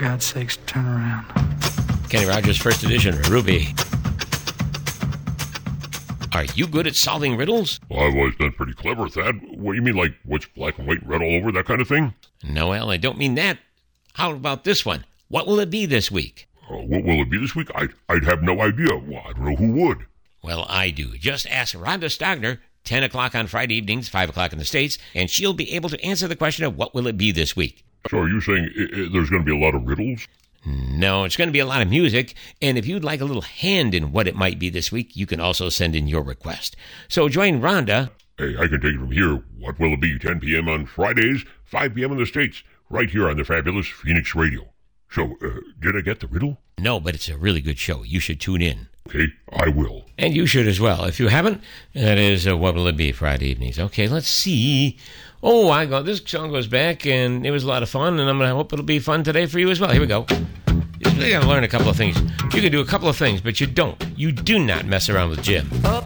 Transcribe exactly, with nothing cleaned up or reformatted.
God's sakes, turn around. Kenny Rogers, First Edition, Ruby. Are you good at solving riddles? Well, I've always been pretty clever at that. What, you mean like what's black and white and red all over, that kind of thing? No, Al, I don't mean that. How about this one? What will it be this week? Uh, what will it be this week? I'd, I'd have no idea. Well, I don't know who would. Well, I do. Just ask Rhonda Stogner, ten o'clock on Friday evenings, five o'clock in the States, and she'll be able to answer the question of what will it be this week. So are you saying I- I- there's going to be a lot of riddles? No, it's going to be a lot of music, and if you'd like a little hand in what it might be this week, you can also send in your request. So join Rhonda. Hey, I can take it from here. What will it be? ten p.m. on Fridays, five p.m. in the States, right here on the fabulous Phoenix Radio. So, uh, did I get the riddle? No, but it's a really good show. You should tune in. Okay, I will. And you should as well. If you haven't, that is uh, What Will It Be Friday evenings. Okay, let's see. Oh, I go. This song goes back, and it was a lot of fun, and I'm going to hope it'll be fun today for you as well. Here we go. You got to learn a couple of things. You can do a couple of things, but you don't. You do not mess around with Jim. Up